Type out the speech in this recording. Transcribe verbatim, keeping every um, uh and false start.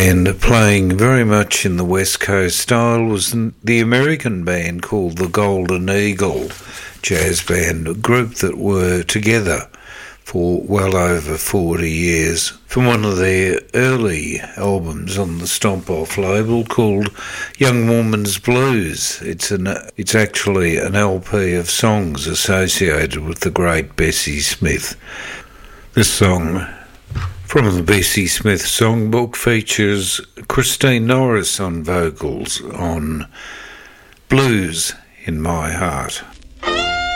And playing very much in the West Coast style was the American band called the Golden Eagle Jazz Band, a group that were together for well over forty years, from one of their early albums on the Stomp Off label called Young Woman's Blues. It's an it's actually an L P of songs associated with the great Bessie Smith. This song from the Bessie Smith songbook features Christine Norris on vocals on Blues in My Heart.